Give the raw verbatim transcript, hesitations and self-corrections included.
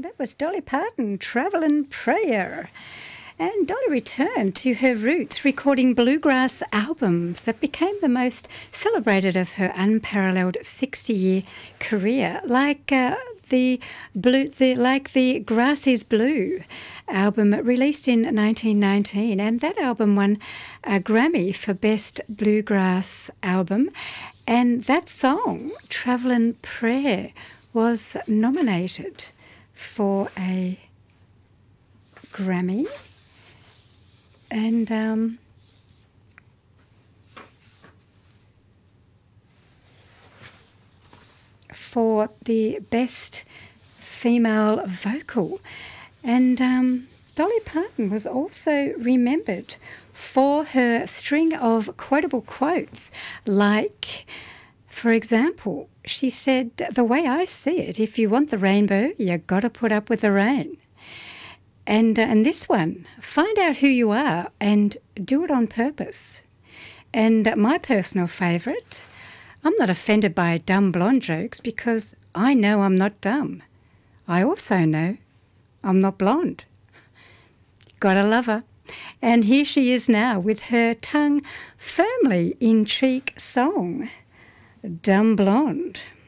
And that was Dolly Parton, Travelin' Prayer. And Dolly returned to her roots, recording bluegrass albums that became the most celebrated of her unparalleled sixty-year career, like uh, the blue, the like the Grass Is Blue album released in nineteen nineteen, and that album won a Grammy for Best Bluegrass Album, and that song, Travelin' Prayer, was nominated for a Grammy. And um, for the best female vocal. And um, Dolly Parton was also remembered for her string of quotable quotes, like, for example, she said, "The way I see it, if you want the rainbow, you got to put up with the rain." And, uh, and this one, find out who you are and do it on purpose. And uh, my personal favourite, I'm not offended by dumb blonde jokes because I know I'm not dumb. I also know I'm not blonde. Gotta love her. And here she is now with her tongue firmly in cheek song, Dumb Blonde.